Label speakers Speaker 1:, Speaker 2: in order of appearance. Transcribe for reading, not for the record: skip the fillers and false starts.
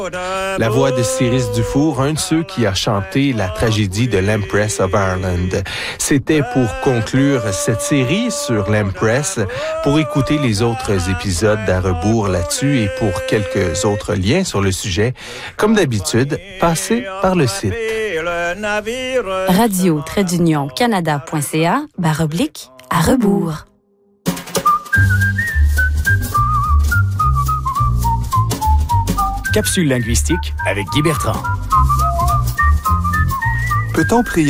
Speaker 1: La voix de Cyrus Dufour, un de ceux qui a chanté la tragédie de l'Empress of Ireland. C'était pour conclure cette série sur l'Empress. Pour écouter les autres épisodes d'À rebours là-dessus et pour quelques autres liens sur le sujet, comme d'habitude, passez par le site.
Speaker 2: radio-canada.ca/à rebours.
Speaker 3: Capsule linguistique avec Guy Bertrand.
Speaker 4: Peut-on prier